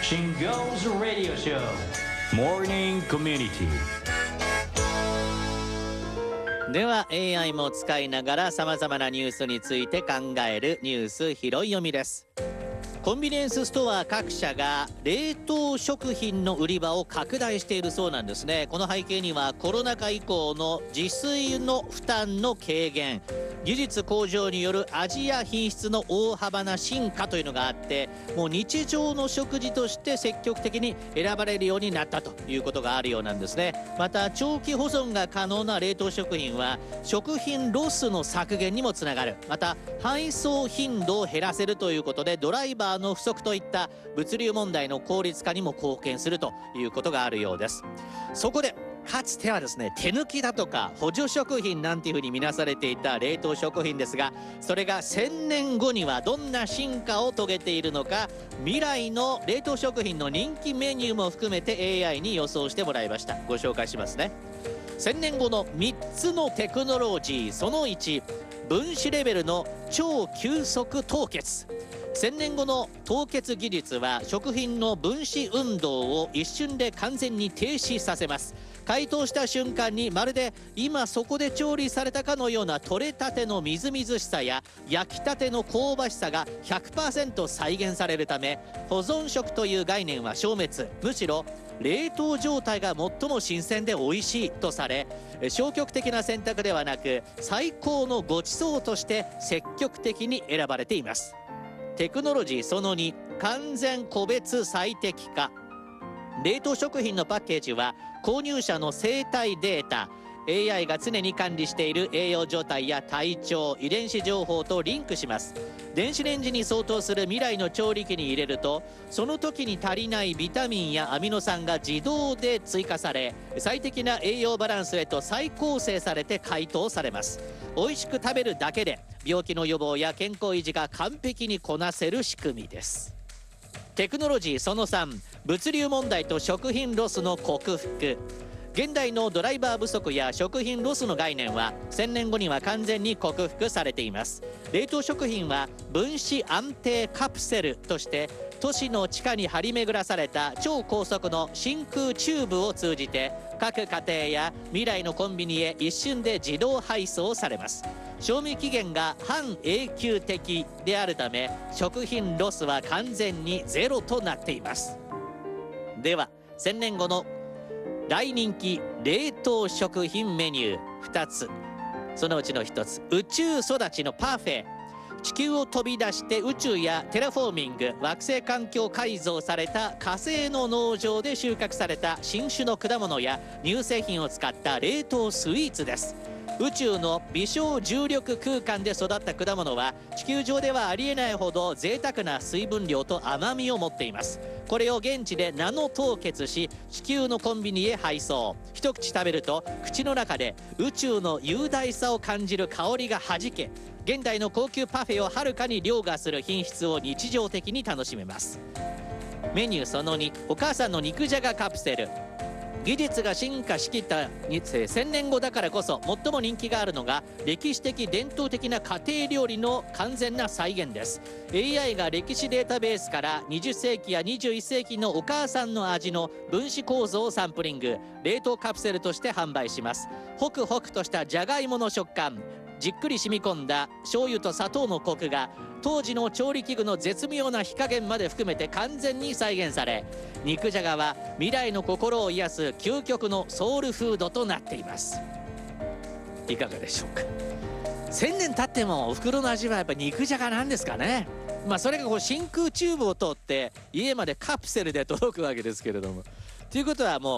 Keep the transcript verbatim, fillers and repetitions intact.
Shingo's Radio Show Morning Community。 では エーアイ も使いながらさまざまなニュースについて考えるニュース拾い読みです。コンビニエンスストア各社が冷凍食品の売り場を拡大しているそうなんですね。この背景にはコロナ禍以降の自炊の負担の軽減、技術向上による味や品質の大幅な進化というのがあって、もう日常の食事として積極的に選ばれるようになったということがあるようなんですね。また長期保存が可能な冷凍食品は食品ロスの削減にもつながる。また配送頻度を減らせるということでドライバーの不足といった物流問題の効率化にも貢献するということがあるようです。そこでかつてはですね、手抜きだとか補助食品なんていうふうに見なされていた冷凍食品ですが、それがせんねんごにはどんな進化を遂げているのか、未来の冷凍食品の人気メニューも含めて エーアイ に予想してもらいました。ご紹介しますね。せんねんごのみっつのテクノロジー。そのいち、分子レベルの超急速凍結。せんねんごの凍結技術は食品の分子運動を一瞬で完全に停止させます。解凍した瞬間にまるで今そこで調理されたかのような取れたてのみずみずしさや焼きたての香ばしさが ひゃくパーセント 再現されるため、保存食という概念は消滅。むしろ冷凍状態が最も新鮮で美味しいとされ、消極的な選択ではなく最高のごちそうとして積極的に選ばれています。テクノロジーそのに、完全個別最適化。冷凍食品のパッケージは購入者の生体データ、 エーアイ が常に管理している栄養状態や体調、遺伝子情報とリンクします。電子レンジに相当する未来の調理器に入れると、その時に足りないビタミンやアミノ酸が自動で追加され、最適な栄養バランスへと再構成されて解凍されます。美味しく食べるだけで病気の予防や健康維持が完璧にこなせる仕組みです。テクノロジーそのさん、物流問題と食品ロスの克服。現代のドライバー不足や食品ロスの概念はせんねんごには完全に克服されています。冷凍食品は分子安定カプセルとして都市の地下に張り巡らされた超高速の真空チューブを通じて各家庭や未来のコンビニへ一瞬で自動配送されます。賞味期限が半永久的であるため食品ロスは完全にゼロとなっています。ではせんねんごの大人気冷凍食品メニューふたつ。そのうちのひとつ、宇宙育ちのパフェ。地球を飛び出して宇宙やテラフォーミング、惑星環境改造された火星の農場で収穫された新種の果物や乳製品を使った冷凍スイーツです。宇宙の微小重力空間で育った果物は地球上ではありえないほど贅沢な水分量と甘みを持っています。これを現地でナノ凍結し地球のコンビニへ配送。一口食べると口の中で宇宙の雄大さを感じる香りがはじけ、現代の高級パフェをはるかに凌駕する品質を日常的に楽しめます。メニューそのに、お母さんの肉じゃがカプセル。技術が進化しきったせんねんごだからこそ最も人気があるのが歴史的伝統的な家庭料理の完全な再現です。 エーアイ が歴史データベースからにじゅっせいきやにじゅういっせいきのお母さんの味の分子構造をサンプリング、冷凍カプセルとして販売します。ホクホクとしたじゃがいもの食感、じっくり染み込んだ醤油と砂糖のコクが当時の調理器具の絶妙な火加減まで含めて完全に再現され、肉じゃがは未来の心を癒す究極のソウルフードとなっています。いかがでしょうか。せんねん経ってもお袋の味はやっぱ肉じゃがなんですかね。まあそれがこう真空チューブを通って家までカプセルで届くわけですけれども、ということはもう